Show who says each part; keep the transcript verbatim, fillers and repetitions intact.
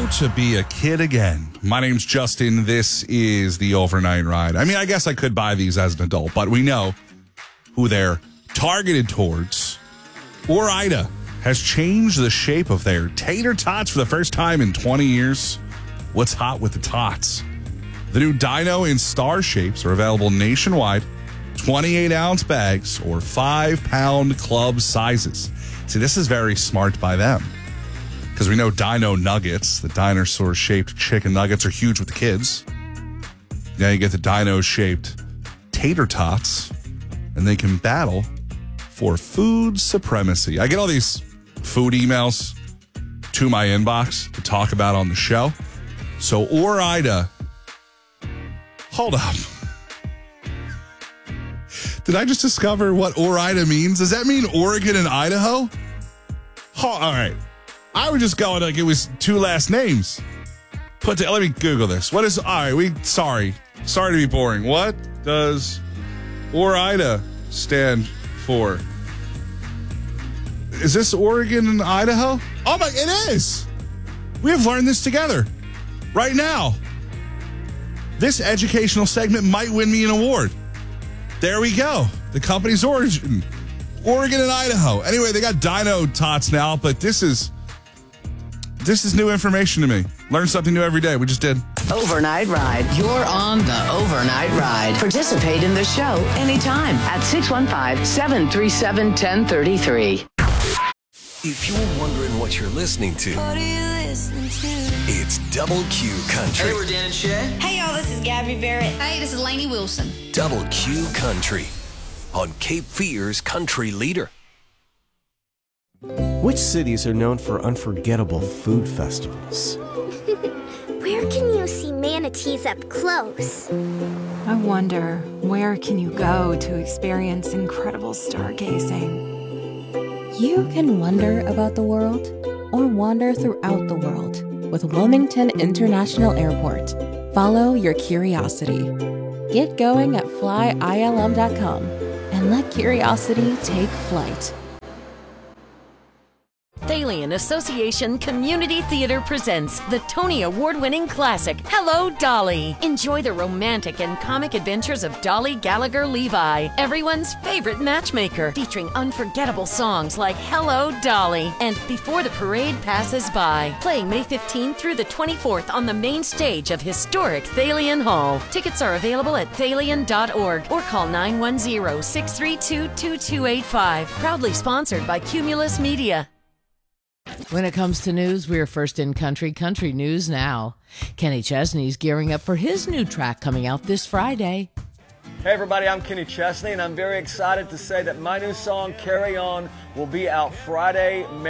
Speaker 1: to be a kid again. My name's Justin. This is the Overnight Ride. I mean, I guess I could buy these as an adult, but we know who they're targeted towards. Ore-Ida has changed the shape of their tater tots for the first time in twenty years. What's hot with the tots? The new Dino in star shapes are available nationwide, twenty-eight ounce bags or five pound club sizes. See, this is very smart by them because we know Dino Nuggets, the dinosaur-shaped chicken nuggets, are huge with the kids. Now you get the Dino-shaped tater tots, and they can battle for food supremacy. I get all these food emails to my inbox to talk about on the show. So Ore-Ida, hold up. Did I just discover what Ore-Ida means? Does that mean Oregon and Idaho? Oh, all right. I would just go like it was two last names. Put to, let me Google this. What is, all right, we, sorry. Sorry to be boring. What does Ore-Ida stand for? Is this Oregon and Idaho? Oh my, it is. We have learned this together right now. This educational segment might win me an award. There we go. The company's origin, Oregon and Idaho. Anyway, they got Dino tots now, but this is this is new information to me. Learn something new every day. We just did.
Speaker 2: Overnight Ride. You're on the Overnight Ride. Participate in the show anytime at six one five, seven three seven, one zero three three.
Speaker 3: If you're wondering what you're listening to,
Speaker 4: What are you listening to?
Speaker 3: it's Double Q Country.
Speaker 5: Hey, we're Dan and Shay.
Speaker 4: Hey, y'all, this is Gabby Barrett.
Speaker 6: Hey, this is Lainey Wilson.
Speaker 3: Double Q Country on Cape Fear's Country Leader.
Speaker 7: Which cities are known for unforgettable food festivals?
Speaker 8: Where can you see manatees up close?
Speaker 9: I wonder, where can you go to experience incredible stargazing?
Speaker 10: You can wonder about the world or wander throughout the world with Wilmington International Airport. Follow your curiosity. Get going at fly I L M dot com and let curiosity take flight.
Speaker 11: Thalian Association Community Theater presents the Tony Award-winning classic, Hello, Dolly. Enjoy the romantic and comic adventures of Dolly Gallagher Levi, everyone's favorite matchmaker, featuring unforgettable songs like Hello, Dolly and Before the Parade Passes By. Playing May fifteenth through the twenty-fourth on the main stage of historic Thalian Hall. Tickets are available at thalian dot org or call nine one zero, six three two, two two eight five. Proudly sponsored by Cumulus Media.
Speaker 12: When it comes to news, we're first in country, country news now. Kenny Chesney's gearing up for his new track coming out this Friday.
Speaker 13: Hey everybody, I'm Kenny Chesney, and I'm very excited to say that my new song, Carry On, will be out Friday, May